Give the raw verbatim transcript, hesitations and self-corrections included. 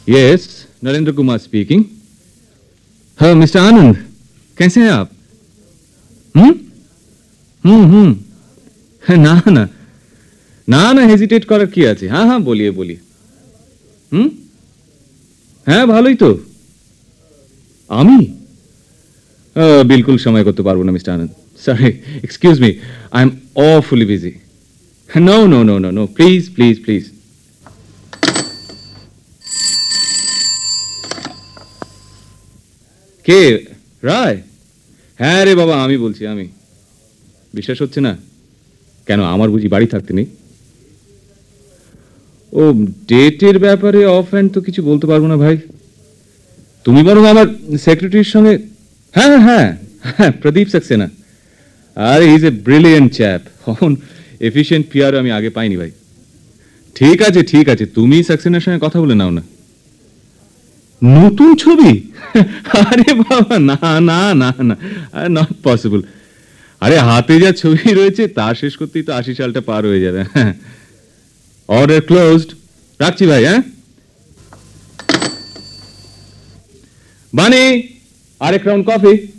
Yes, Narendra Kumar speaking. हाँ, mister आनंद, कैसे हैं आप? हम्म हम्म हम्म না না না না হেজিটেট করার কি আছে? হ্যাঁ হ্যাঁ বলিয়ে বলিয়ে হুম হ্যাঁ ভালোই তো. আমি আহ, বিলকুল সময় করতে পারবো না mister Ananda. Sorry, excuse me, I am অফুলি busy. No no no no no please please please. কে? রায়? হ্যাঁ রে বাবা, আমি বলছি, আমি. বিশ্বাস হচ্ছে না? কেন, আমার বুঝি বাড়ি থাকতে নেই? ও, ডেটের ব্যাপারে অফ হ্যান্ড তো কিছু বলতে পারবো না ভাই. তুমি বরং আমার সেক্রেটারির সঙ্গে. হ্যাঁ হ্যাঁ হ্যাঁ, প্রদীপ সাক্সেনা. আরে is a brilliant chap. On efficient peer আমি আগে পাইনি ভাই. ঠিক আছে ঠিক আছে, তুমি সাক্সেনার সঙ্গে কথা বলে নাও না. নতুন ছবি? আরে বাবা, না না না না, নট পসিবল. আরে হাতে যা ছবি রয়েছে তা শেষ করতেই তো আশি সালটা পার হয়ে যাবে. Order closed. রাখছি ভাই. হ্যাঁ, বানি, আরেক রাউন্ড কফি.